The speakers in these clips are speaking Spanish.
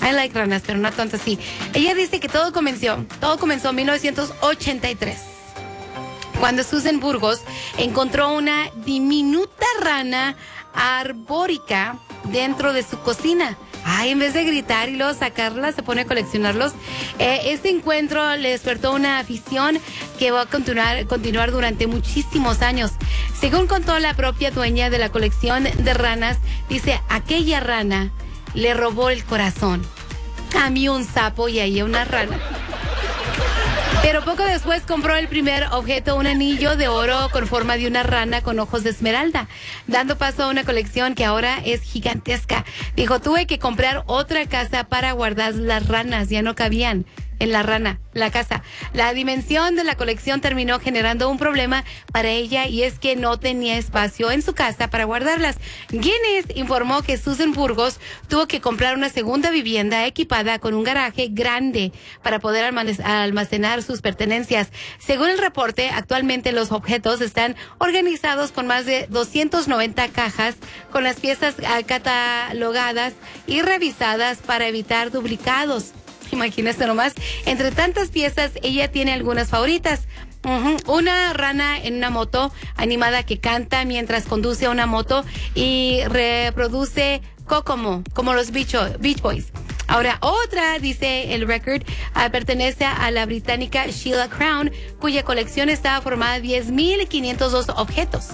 I like ranas, pero no tanto así. Ella dice que todo comenzó en 1983. Cuando Susan Burgos encontró una diminuta rana arbórica dentro de su cocina. Ay, en vez de gritar y luego sacarla, se pone a coleccionarlos. Este encuentro le despertó una afición que va a continuar durante muchísimos años. Según contó la propia dueña de la colección de ranas, dice, aquella rana le robó el corazón. A mí un sapo y a ella una rana. Pero poco después compró el primer objeto, un anillo de oro con forma de una rana con ojos de esmeralda, dando paso a una colección que ahora es gigantesca. Dijo, tuve que comprar otra casa para guardar las ranas, ya no cabían en la casa. La dimensión de la colección terminó generando un problema para ella y es que no tenía espacio en su casa para guardarlas. Guinness informó que Susan Burgos tuvo que comprar una segunda vivienda equipada con un garaje grande para poder almacenar sus pertenencias. Según el reporte, actualmente los objetos están organizados con más de 290 cajas con las piezas catalogadas y revisadas para evitar duplicados. Imagínate nomás, entre tantas piezas, ella tiene algunas favoritas. Una rana en una moto animada que canta mientras conduce una moto y reproduce Kokomo, como los Beach Boys. Ahora, otra, dice el record, pertenece a la británica Sheila Crown, cuya colección estaba formada de 10.502 objetos.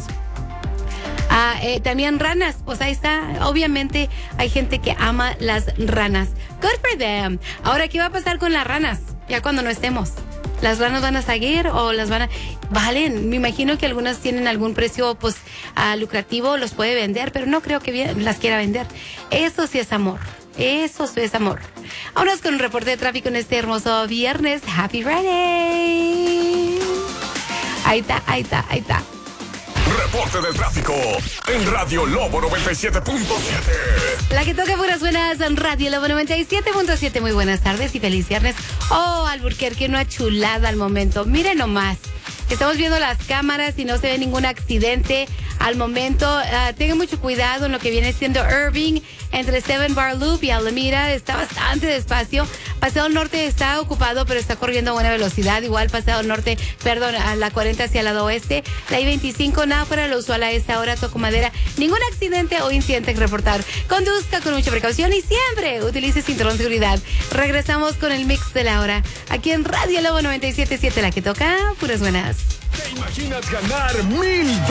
También ranas, pues ahí está. Obviamente hay gente que ama las ranas. Good for them. Ahora, ¿qué va a pasar con las ranas? Ya cuando no estemos. ¿Las ranas van a seguir o las van a...? Valen, me imagino que algunas tienen algún precio pues lucrativo, los puede vender, pero no creo que las quiera vender. Eso sí es amor. Eso sí es amor. Vámonos con un reporte de tráfico en este hermoso viernes. Happy Friday. Ahí está. Reporte del tráfico en Radio Lobo 97.7. La que toca puras buenas en Radio Lobo 97.7. Muy buenas tardes y feliz viernes. Oh, Albuquerque, una chulada al momento. Miren nomás. Estamos viendo las cámaras y no se ve ningún accidente al momento. Tengan mucho cuidado en lo que viene siendo Irving, entre Seven Bar Loop y Alameda. Está bastante despacio. Paseo del Norte está ocupado, pero está corriendo a buena velocidad. Igual Paseo del Norte, a la 40 hacia el lado oeste. La I-25, nada fuera de lo usual a esta hora. Toco madera. Ningún accidente o incidente que reportar. Conduzca con mucha precaución y siempre utilice cinturón de seguridad. Regresamos con el mix de la hora. Aquí en Radio Lobo 97.7, la que toca puras buenas. ¿Te imaginas ganar $1,000?